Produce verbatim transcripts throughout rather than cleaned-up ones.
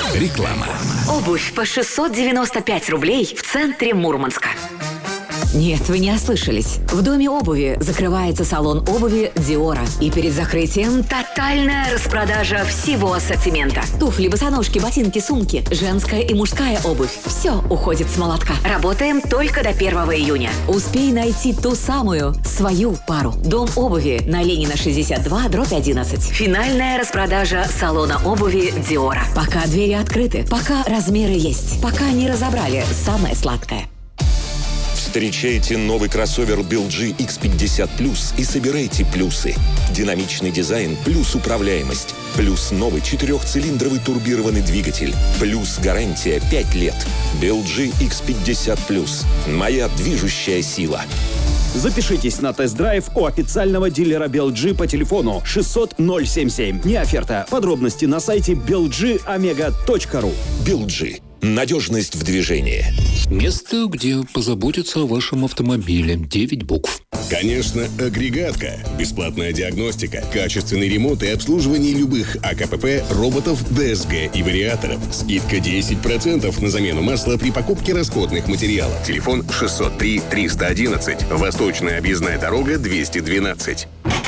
Реклама. Обувь по шестьсот девяносто пять рублей в центре Мурманска. Нет, вы не ослышались. В Доме обуви закрывается салон обуви Диора. И перед закрытием тотальная распродажа всего ассортимента. Туфли, босоножки, ботинки, сумки, женская и мужская обувь. Все уходит с молотка. Работаем только до первого июня. Успей найти ту самую, свою пару. Дом обуви на Ленина шестьдесят два, дробь одиннадцать. Финальная распродажа салона обуви Диора. Пока двери открыты, пока размеры есть, пока не разобрали самое сладкое. Встречайте новый кроссовер би эл джи икс пятьдесят плюс и собирайте плюсы. Динамичный дизайн плюс управляемость. Плюс новый четырехцилиндровый турбированный двигатель. Плюс гарантия пять лет. би эл джи икс пятьдесят плюс. Моя движущая сила. Запишитесь на тест-драйв у официального дилера би эл джи по телефону шестьсот ноль семь семь. Не оферта. Подробности на сайте би эл джи омега точка ру. би эл джи. Надежность в движении. Место, где позаботятся о вашем автомобиле. Девять букв. Конечно, агрегатка. Бесплатная диагностика, качественный ремонт и обслуживание любых АКПП, роботов, ДСГ и вариаторов. Скидка десять процентов на замену масла при покупке расходных материалов. Телефон шестьсот три триста одиннадцать. Восточная объездная дорога двести двенадцать.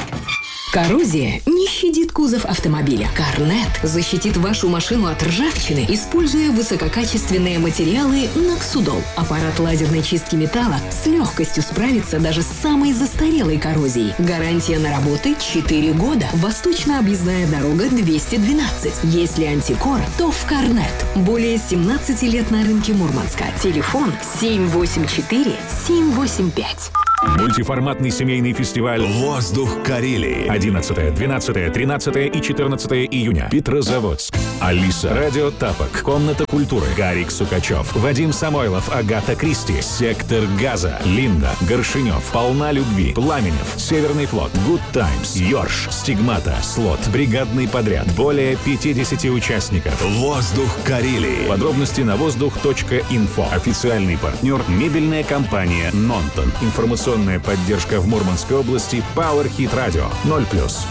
Коррозия не щадит кузов автомобиля. Карнет защитит вашу машину от ржавчины, используя высококачественные материалы Ноксудол. Аппарат лазерной чистки металла с легкостью справится даже с самой застарелой коррозией. Гарантия на работы четыре года. Восточная объездная дорога двести двенадцать. Если антикор, то в Карнет. Более семнадцати лет на рынке Мурманска. Телефон семь восемь четыре семь восемь пять. Мультиформатный семейный фестиваль «Воздух Карелии». одиннадцатое, двенадцатое, тринадцатое и четырнадцатое июня. Петрозаводск. Алиса. Радио Тапок. Комната культуры. Гарик Сукачев. Вадим Самойлов. Агата Кристи. Сектор газа. Линда. Горшинев. Полна любви. Пламенев. Северный флот. Good Times. Йорш. Стигмата. Слот. Бригадный подряд. Более пятидесяти участников. «Воздух Карелии». Подробности на воздух точка инфо. Официальный партнер – мебельная компания «Нонтон». Информационная поддержка в Мурманской области Power Hit Radio ноль плюс.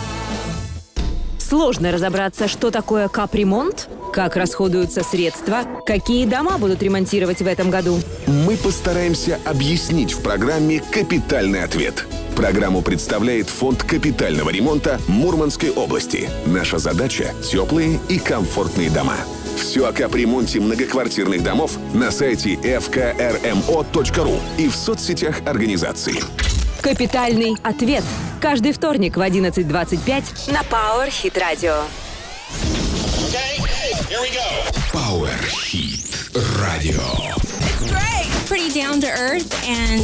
Сложно разобраться, что такое капремонт, как расходуются средства, какие дома будут ремонтировать в этом году. Мы постараемся объяснить в программе «Капитальный ответ». Программу представляет Фонд капитального ремонта Мурманской области. Наша задача – теплые и комфортные дома. Все о капремонте многоквартирных домов на сайте эф ка эр эм о точка ру и в соцсетях организации. Капитальный ответ. Каждый вторник в одиннадцать двадцать пять на Power Hit Radio. Power Hit Radio. It's great. Pretty down to earth and